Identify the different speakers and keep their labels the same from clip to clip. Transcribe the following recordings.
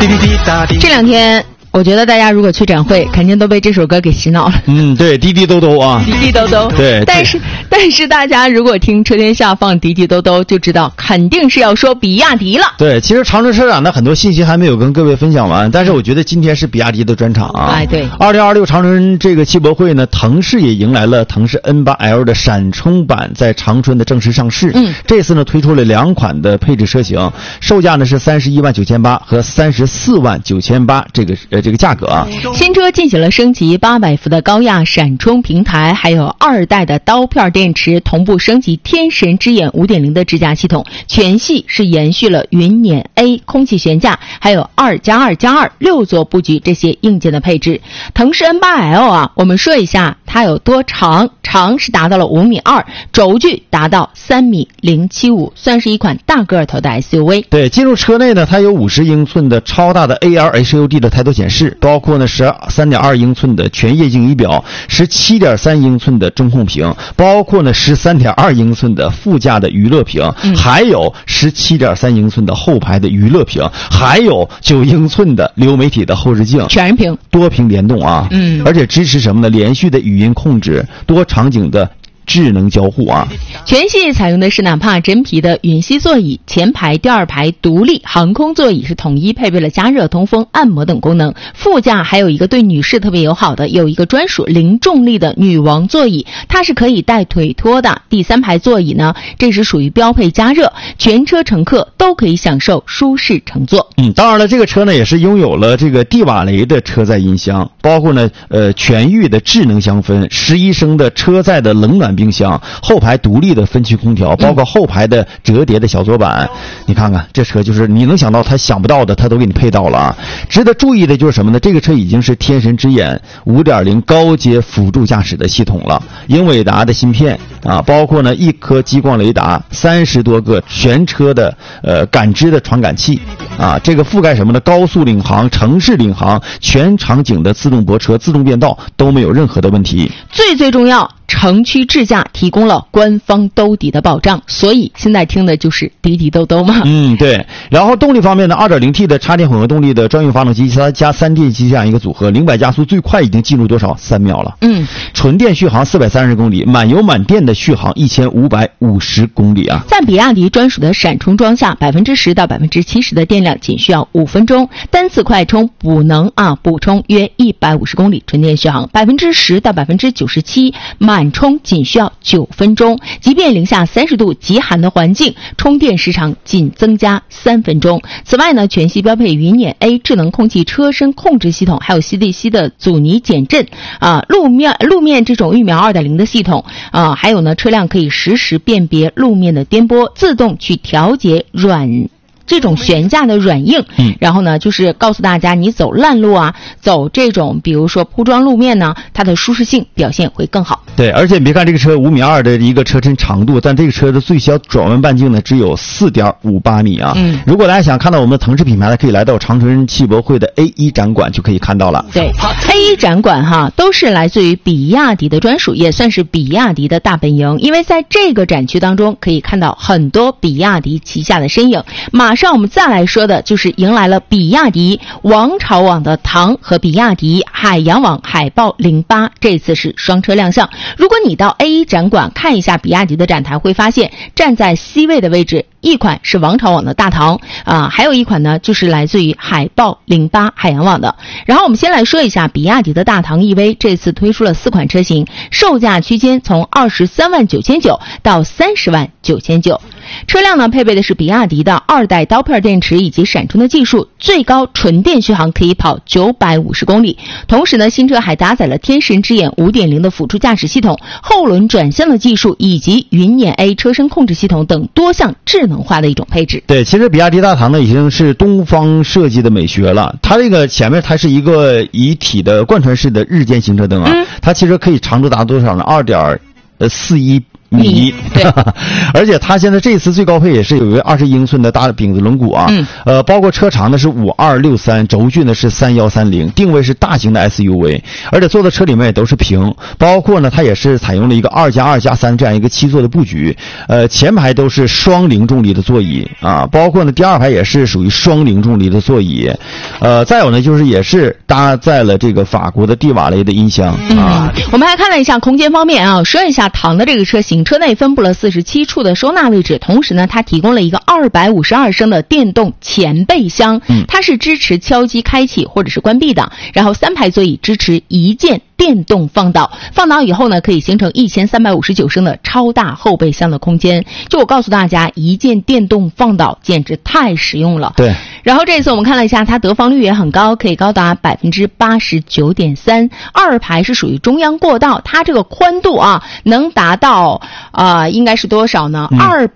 Speaker 1: 这两天我觉得大家如果去展会，肯定都被这首歌给洗脑了。
Speaker 2: 对，滴滴兜兜啊，
Speaker 1: 滴滴兜兜。
Speaker 2: 对，
Speaker 1: 但是大家如果听车天下放滴滴兜兜，就知道肯定是要说比亚迪了。
Speaker 2: 对，其实长春车展的很多信息还没有跟各位分享完，但是我觉得今天是比亚迪的专场啊。
Speaker 1: 哎，对。
Speaker 2: 2026长春这个汽博会呢，腾势也迎来了腾势 N8L 的闪充版在长春的正式上市。这次呢推出了2款的配置车型，售价呢是319800和349800这个价格啊。
Speaker 1: 新车进行了升级，800伏的高压闪充平台，还有2代的刀片电池，同步升级天神之眼 5.0 的智驾系统，全系是延续了云辇 A 空气悬架，还有2+2+2 6座布局这些硬件的配置。腾势 N8L 啊，我们说一下它有多长，长是达到了5.2米，轴距达到3.075米，算是一款大个头的 SUV。
Speaker 2: 对，进入车内呢，它有50英寸的超大的 AR HUD 的抬头显示，包括呢13.2英寸的全液晶仪表，17.3英寸的中控屏，包括呢13.2英寸的副驾的娱乐屏，还有17.3英寸的后排的娱乐屏，还有9英寸的流媒体的后视镜，
Speaker 1: 全屏
Speaker 2: 多屏联动啊。而且支持什么呢？连续的语音控制，多场景的智能交互啊。
Speaker 1: 全系采用的是纳帕真皮的允吸座椅，前排、第二排独立航空座椅是统一配备了加热、通风、按摩等功能。副驾还有一个对女士特别友好的，有一个专属零重力的女王座椅，它是可以带腿托的。第3排座椅呢，这是属于标配加热，全车乘客都可以享受舒适乘坐。
Speaker 2: 当然了，这个车呢也是拥有了这个蒂瓦雷的车载音箱，包括呢全域的智能香氛，11升的车载的冷暖冰箱，后排独立的分区空调，包括后排的折叠的小桌板。你看看这车，就是你能想到它想不到的它都给你配到了啊。值得注意的就是什么呢？这个车已经是天神之眼 5.0 高阶辅助驾驶的系统了，英伟达的芯片啊，包括呢1颗激光雷达，30多个全车的感知的传感器啊，这个覆盖什么呢？高速领航、城市领航、全场景的自动泊车、自动变道都没有任何的问题。
Speaker 1: 最重要，城区智驾提供了官方兜底的保障，所以现在听的就是滴滴兜兜嘛。
Speaker 2: 对。然后动力方面呢， 2.0T 的插电混合动力的专用发动机加3电机这样一个组合，0-100加速最快已经进入多少？3秒了。纯电续航430公里，满油满电的续航1550公里啊。
Speaker 1: 在比亚迪专属的闪充桩下，10%到70%的电量仅需要5分钟，单次快充补充约150公里纯电续航，10%到97%，满充仅需要9分钟，即便零下30度极寒的环境，充电时长仅增加3分钟。此外呢，全系标配云辇 A 智能空气车身控制系统，还有 CDC 的阻尼减震路面这种预秒 2.0 的系统还有呢，车辆可以实时辨别路面的颠簸，自动去调节这种悬架的软硬，然后呢，就是告诉大家，你走烂路啊，走这种比如说铺装路面呢，它的舒适性表现会更好。
Speaker 2: 对，而且你别看这个车5.2米的一个车身长度，但这个车的最小转弯半径呢只有4.58米啊。如果大家想看到我们的腾势品牌呢，可以来到长春汽博会的 A1 展馆就可以看到了。
Speaker 1: 对， A1 展馆都是来自于比亚迪的专属，也算是比亚迪的大本营，因为在这个展区当中可以看到很多比亚迪旗下的身影。马上我们再来说的就是迎来了比亚迪王朝网的唐和比亚迪海洋网海豹08，这次是双车亮相。如果你到 A1 展馆看一下比亚迪的展台，会发现站在 C 位的位置，一款是王朝网的大唐还有一款呢就是来自于海豹08海洋网的。然后我们先来说一下比亚迪的大唐 EV， 这次推出了4款车型，售价区间从23.99000到30.99000。车辆呢配备的是比亚迪的2代刀片电池以及闪充的技术，最高纯电续航可以跑950公里。同时呢，新车还搭载了天神之眼 5.0 的辅助驾驶系统、后轮转向的技术以及云辇 A 车身控制系统等多项智能化的一种配置。
Speaker 2: 对，其实比亚迪大唐呢已经是东方设计的美学了，它这个前面它是一个一体的贯穿式的日间行车灯啊，它其实可以长度达多少呢？2.41 米，
Speaker 1: 对，
Speaker 2: 而且它现在这次最高配也是有一个20英寸的大饼子轮毂啊，包括车长呢是5263，轴距呢是3130，定位是大型的 SUV， 而且坐在车里面也都是平，包括呢它也是采用了一个2+2+3这样一个7座的布局，前排都是双零重力的座椅啊，包括呢第二排也是属于双零重力的座椅，再有呢就是也是搭载了这个法国的蒂瓦雷的音箱啊。
Speaker 1: 我们还看了一下空间方面啊，说一下唐的这个车型，车内分布了47处的收纳位置，同时呢它提供了一个252升的电动前备箱，它是支持敲击开启或者是关闭的，然后3排座椅支持一键电动放倒，放倒以后呢可以形成1359升的超大后备箱的空间。就我告诉大家，一键电动放倒简直太实用了。
Speaker 2: 对，
Speaker 1: 然后这次我们看了一下，它得房率也很高，可以高达89.3%。二排是属于中央过道，它这个宽度啊能达到应该是多少呢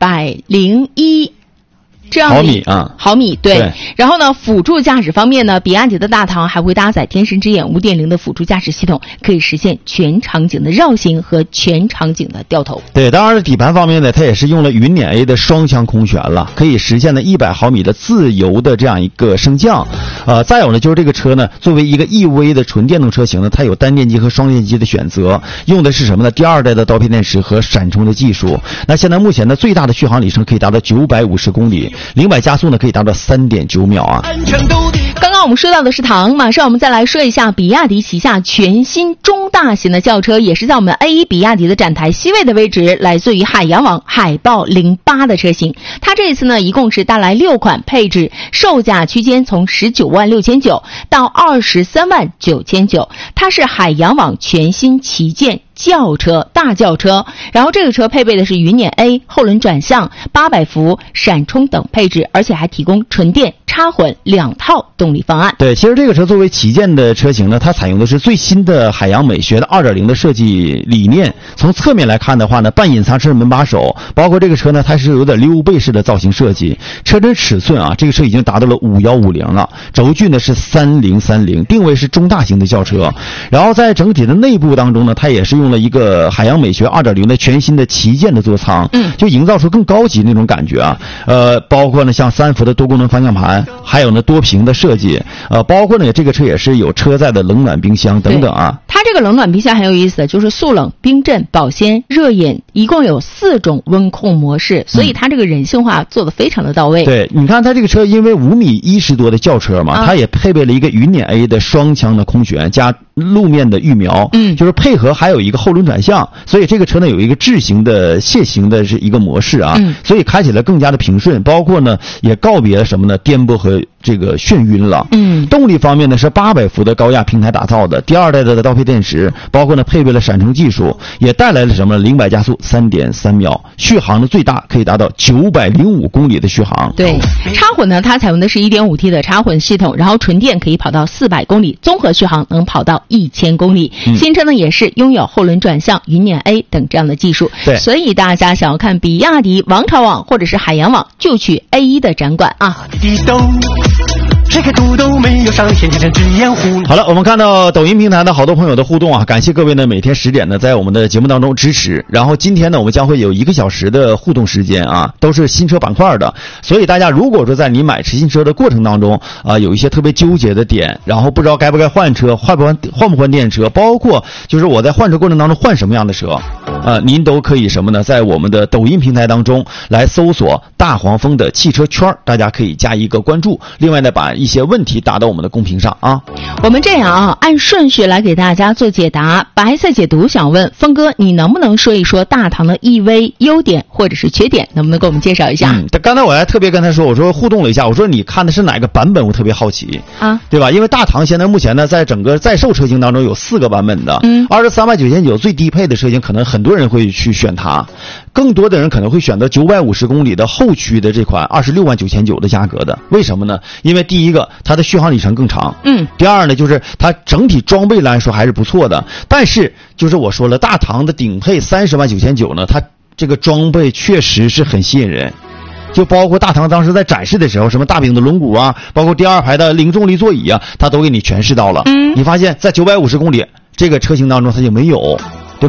Speaker 1: ？201。这样毫米对。然后呢，辅助驾驶方面呢，比亚迪的大唐还会搭载天神之眼 5.0 的辅助驾驶系统，可以实现全场景的绕行和全场景的掉头。
Speaker 2: 对，当然底盘方面呢，它也是用了云辇 A 的双腔空悬了，可以实现了100毫米的自由的这样一个升降。再有呢，就是这个车呢，作为一个 EV 的纯电动车型呢，它有单电机和双电机的选择，用的是什么呢？第2代的刀片电池和闪充的技术。那现在目前呢，最大的续航里程可以达到950公里。0-100加速呢可以达到3.9秒啊！
Speaker 1: 刚刚我们说到的是唐，马上我们再来说一下比亚迪旗下全新中大型的轿车，也是在我们 A1 比亚迪的展台C位的位置，来自于海洋网海豹08的车型。它这一次呢一共是带来6款配置，售价区间从19.699万到23.999万。它是海洋网全新旗舰轿车大轿车，然后这个车配备的是云辇 A 后轮转向800伏闪充等配置，而且还提供纯电插混2套动力方案。
Speaker 2: 对，其实这个车作为旗舰的车型呢，它采用的是最新的海洋美学的2.0的设计理念。从侧面来看的话呢，半隐藏式门把手，包括这个车呢它是有点溜背式的造型设计。车身尺寸啊，这个车已经达到了5150了，轴距呢是3030，定位是中大型的轿车。然后在整体的内部当中呢，它也是用了一个海洋美学2.0的全新的旗舰的座舱，就营造出更高级那种感觉啊。包括呢像3幅的多功能方向盘，还有呢多屏的设计，包括呢这个车也是有车载的冷暖冰箱等等啊。
Speaker 1: 它这个冷暖冰箱很有意思的，就是速冷、冰镇、保鲜、热饮，一共有4种温控模式，所以它这个人性化做得非常的到位。
Speaker 2: 对，你看它这个车因为5.10米多的轿车嘛，它也配备了一个云辇 A 的双腔的空悬加路面的预瞄，就是配合还有一个后轮转向，所以这个车呢有一个智行的楔形的是一个模式啊，所以开起来更加的平顺，包括呢也告别了什么呢颠簸和这个眩晕了。动力方面呢是800伏的高压平台打造的，第2代的刀片电池，包括呢配备了闪充技术，也带来了什么0-100加速3.3秒，续航呢最大可以达到905公里的续航。
Speaker 1: 对，插混呢它采用的是 1.5T 的插混系统，然后纯电可以跑到400公里，综合续航能跑到1000公里。新车呢也是拥有后轮转向、云辇 A 等这样的技术。
Speaker 2: 对，
Speaker 1: 所以大家想要看比亚迪王朝网或者是海洋网，就去 A1 的展馆啊。
Speaker 3: 这个肚兜没有上线，只眼糊。
Speaker 2: 好了，我们看到抖音平台的好多朋友的互动啊，感谢各位呢每天10点呢在我们的节目当中支持。然后今天呢我们将会有1个小时的互动时间啊，都是新车板块的，所以大家如果说在你买新车的过程当中啊，有一些特别纠结的点，然后不知道该不该换车，换不换电车，包括就是我在换车过程当中换什么样的车您都可以什么呢，在我们的抖音平台当中来搜索大黄蜂的汽车圈，大家可以加一个关注，另外呢把一些问题打到我们的公屏上啊。
Speaker 1: 我们这样啊，按顺序来给大家做解答。白色解读想问峰哥，你能不能说一说大唐的 EV 优点或者是缺点，能不能给我们介绍一下？
Speaker 2: 刚才我还特别跟他说，我说互动了一下，我说你看的是哪个版本，我特别好奇
Speaker 1: 啊，
Speaker 2: 对吧？因为大唐现在目前呢在整个在售车型当中有4个版本的，23.999最低配的车型可能很多人会去选它，更多的人可能会选择950公里的后驱的这款26.999万的价格的。为什么呢？因为第一个它的续航里程更长，第二呢就是它整体装备来说还是不错的，但是就是我说了，大唐的顶配30.999万呢，它这个装备确实是很吸引人，就包括大唐当时在展示的时候，什么大饼的轮毂啊，包括第2排的零重力座椅啊，它都给你诠释到了。你发现在950公里这个车型当中它就没有，对吧？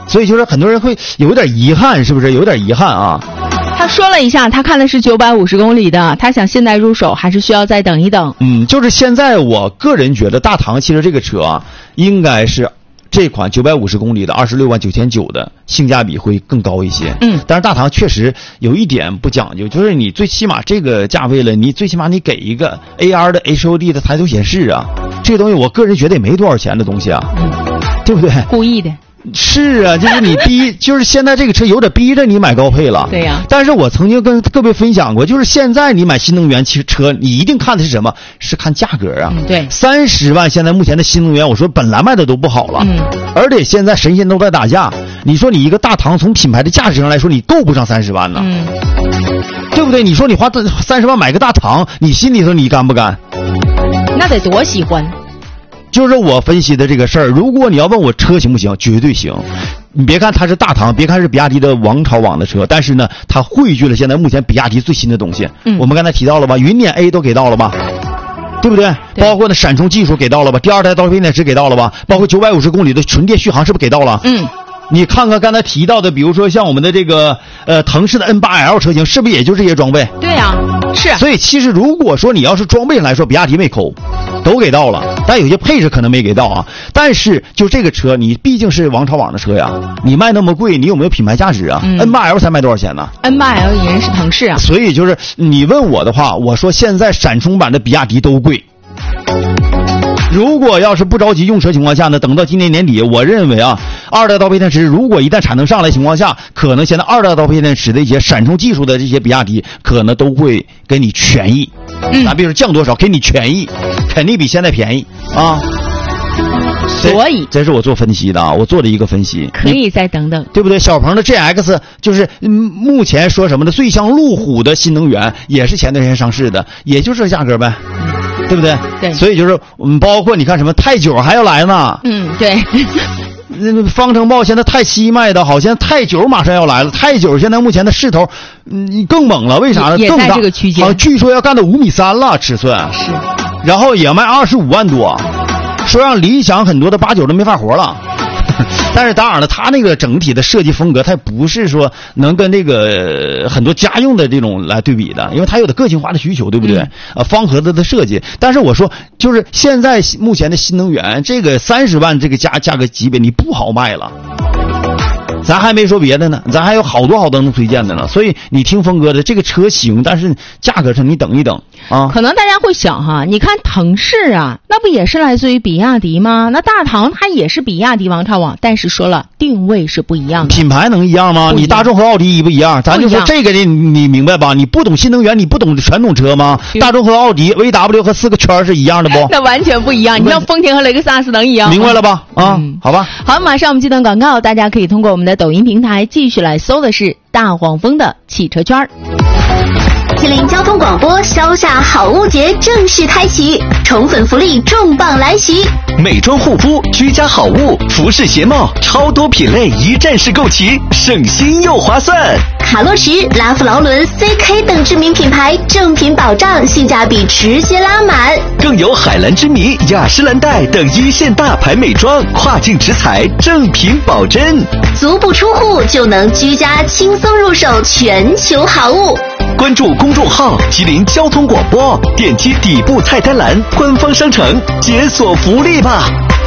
Speaker 2: 所以就是很多人会有点遗憾，是不是有点遗憾啊？
Speaker 1: 他说了一下，他看的是950公里的，他想现在入手还是需要再等一等。
Speaker 2: 就是现在我个人觉得大唐其实这个车啊，应该是这款950公里的26.999万的性价比会更高一些。但是大唐确实有一点不讲究，就是你最起码这个价位了，你最起码你给一个 AR 的 HUD 的抬头显示啊，这个东西我个人觉得也没多少钱的东西啊，对不对？
Speaker 1: 故意的。
Speaker 2: 是啊，就是你就是现在这个车有点逼着你买高配了。
Speaker 1: 对呀。
Speaker 2: 但是我曾经跟各位分享过，就是现在你买新能源车，你一定看的是什么？是看价格啊。
Speaker 1: 对。
Speaker 2: 30万现在目前的新能源，我说本来卖的都不好了。而且现在神仙都在打架，你说你一个大唐从品牌的价值上来说，你够不上30万呢。对不对？你说你花30万买个大唐，你心里头你干不干？
Speaker 1: 那得多喜欢。
Speaker 2: 就是我分析的这个事儿，如果你要问我车行不行，绝对行。你别看它是大唐，别看是比亚迪的王朝网的车，但是呢，它汇聚了现在目前比亚迪最新的东西。我们刚才提到了吧，云辇 A 都给到了吧，对不对？包括那闪充技术给到了吧，第二代刀片电池给到了吧，包括950公里的纯电续航是不是给到了？你看看刚才提到的，比如说像我们的这个腾势的 N8L 车型，是不是也就这些装备？
Speaker 1: 对呀，是。
Speaker 2: 所以其实如果说你要是装备上来说，比亚迪没抠，都给到了，但有些配置可能没给到啊。但是就这个车，你毕竟是王朝网的车呀，你卖那么贵，你有没有品牌价值啊？N8L 才卖多少钱呢
Speaker 1: ？N8L 已然是腾势啊。
Speaker 2: 所以就是你问我的话，我说现在闪充版的比亚迪都贵。如果要是不着急用车情况下呢，等到今年年底，我认为啊，2代刀片电池如果一旦产能上来情况下，可能现在2代刀片电池的一些闪充技术的这些比亚迪，可能都会给你权益。咱别说降多少，给你权益，肯定比现在便宜啊。
Speaker 1: 所以
Speaker 2: 这是我做分析的啊，我做了一个分析，
Speaker 1: 可以再等等，
Speaker 2: 对不对？小鹏的 GX 就是目前说什么呢？最像路虎的新能源，也是前段时间上市的，也就这价格呗。对不对？
Speaker 1: 对，
Speaker 2: 所以就是包括你看什么泰9还要来呢。
Speaker 1: 对。
Speaker 2: 方程豹现在泰7卖的好，现在泰9马上要来了。泰9现在目前的势头，更猛了，为啥呢？
Speaker 1: 也在这个区间，
Speaker 2: 好，据说要干到5.3米了尺寸。
Speaker 1: 是。
Speaker 2: 然后也卖25万多，说让理想很多的8、9都没法活了。但是当然了，它那个整体的设计风格，它不是说能跟这个很多家用的这种来对比的，因为它有的个性化的需求，对不对？方盒子的设计。但是我说，就是现在目前的新能源，这个30万这个价格级别，你不好卖了。咱还没说别的呢，咱还有好多能推荐的呢。所以你听峰哥的这个车行，但是价格上你等一等啊。
Speaker 1: 可能大家会想哈，你看腾势啊，那不也是来自于比亚迪吗？那大唐它也是比亚迪王朝网，但是说了定位是不一样的。
Speaker 2: 品牌能一样吗？你大众和奥迪一不一样？咱就说这个你明白吧？你不懂新能源，你不懂传统车吗？大众和奥迪 VW 和4个圈是一样的不？
Speaker 1: 那完全不一样。你像丰田和雷克萨斯能一样吗？
Speaker 2: 明白了吧？好吧。
Speaker 1: 好，马上我们接段广告，大家可以通过我们的抖音平台继续来搜的是大黄蜂的汽车圈。
Speaker 4: 吉林交通广播消夏好物节正式开启，宠粉福利重磅来袭，
Speaker 5: 美妆护肤、居家好物、服饰鞋帽，超多品类一站式购齐，省心又划算。
Speaker 4: 卡洛驰、拉夫劳伦、CK 等知名品牌正品保障，性价比直接拉满。
Speaker 5: 更有海蓝之谜、雅诗兰黛等一线大牌美妆，跨境直采，正品保真。
Speaker 4: 足不出户就能居家轻松入手全球好物。
Speaker 5: 关注公众号吉林交通广播，点击底部菜单栏官方商城，解锁福利吧。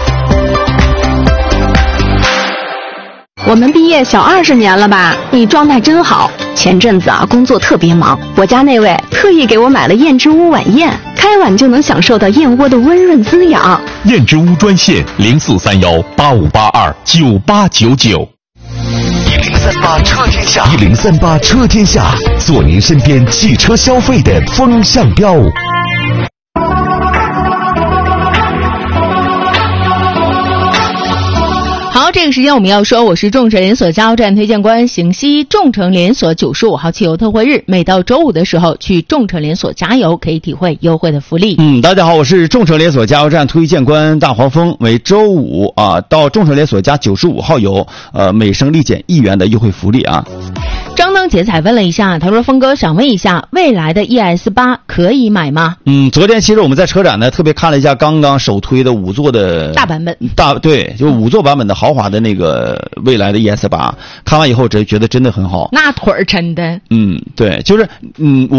Speaker 6: 我们毕业小20年了吧？你状态真好。前阵子啊，工作特别忙，我家那位特意给我买了燕之屋晚宴，开碗就能享受到燕窝的温润滋养。
Speaker 7: 燕之屋专线043185829899。
Speaker 5: 1038车天下，1038车天下，做您身边汽车消费的风向标。
Speaker 1: 好，这个时间我们要说，我是众诚连锁加油站推荐官邢西。众诚连锁95号汽油特惠日，每到周五的时候去众诚连锁加油，可以体会优惠的福利。
Speaker 2: 大家好，我是众诚连锁加油站推荐官大黄蜂。每周五啊，到众诚连锁加95号油，每升立减1元的优惠福利啊。
Speaker 1: 张灯结彩问了一下，他说：“峰哥，想问一下，未来的 ES8 可以买吗？”
Speaker 2: 昨天其实我们在车展呢，特别看了一下刚刚首推的5座的
Speaker 1: 大版本，
Speaker 2: 对，就5座版本的豪华的那个未来的 ES8，看完以后觉得真的很好，
Speaker 1: 那腿儿抻的。
Speaker 2: 对，就是